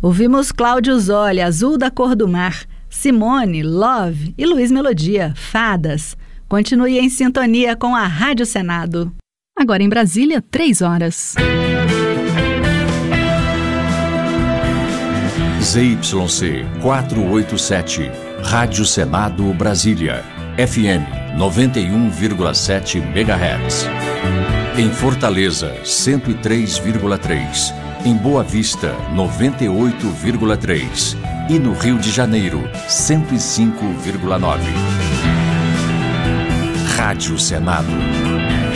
Ouvimos Cláudio Zoli, Azul da Cor do Mar, Simone, Love e Luiz Melodia, Fadas. Continue em sintonia com a Rádio Senado. Agora em Brasília, 3 horas. ZYC 487, Rádio Senado Brasília, FM 91,7 MHz. Em Fortaleza, 103,3. Em Boa Vista, 98,3. E no Rio de Janeiro, 105,9. Rádio Senado.